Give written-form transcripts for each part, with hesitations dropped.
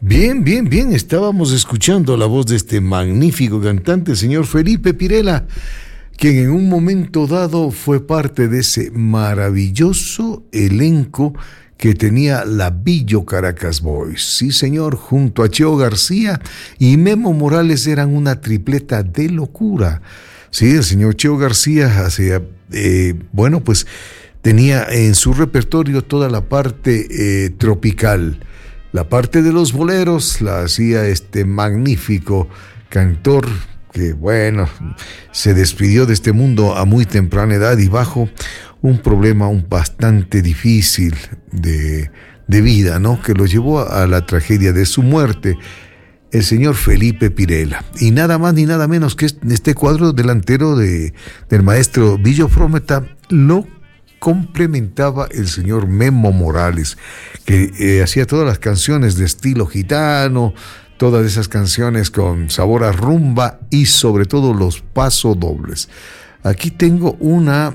Bien, bien, bien. Estábamos escuchando la voz de este magnífico cantante, señor Felipe Pirela, quien en un momento dado fue parte de ese maravilloso elenco que tenía la Billo Caracas Boys. Sí, señor, junto a Cheo García y Memo Morales eran una tripleta de locura. Sí, el señor Cheo García hacía, pues tenía en su repertorio toda la parte tropical. La parte de los boleros la hacía este magnífico cantor que, se despidió de este mundo a muy temprana edad y bajo un problema bastante difícil de vida, ¿no? Que lo llevó a la tragedia de su muerte, el señor Felipe Pirela. Y nada más ni nada menos que este cuadro delantero del maestro Billo Frometa lo complementaba el señor Memo Morales, que hacía todas las canciones de estilo gitano, todas esas canciones con sabor a rumba y sobre todo los pasodobles. Aquí tengo una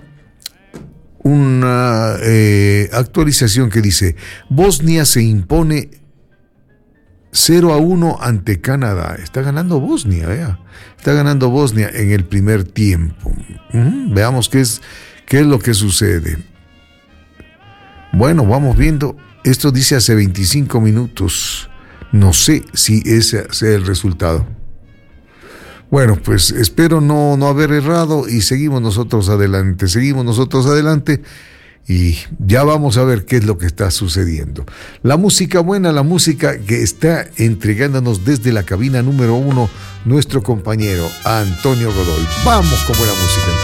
actualización que dice: Bosnia se impone 0-1 ante Canadá. Está ganando Bosnia, vea. Está ganando Bosnia en el primer tiempo. Veamos qué es lo que sucede. Bueno, vamos viendo. Esto dice hace 25 minutos. No sé si ese sea el resultado. Bueno, pues espero no haber errado y seguimos nosotros adelante. Y ya vamos a ver qué es lo que está sucediendo. La música buena, la música que está entregándonos desde la cabina número 1 nuestro compañero Antonio Godoy. Vamos con buena música.